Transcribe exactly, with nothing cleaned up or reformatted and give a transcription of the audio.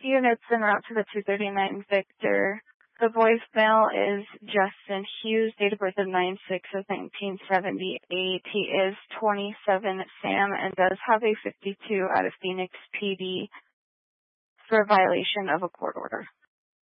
Units en route to the two thirty-nine Victor. The voicemail is Justin Hughes, date of birth of nine six of nineteen seventy-eight. He is twenty-seven Sam and does have a fifty-two out of Phoenix P D for violation of a court order.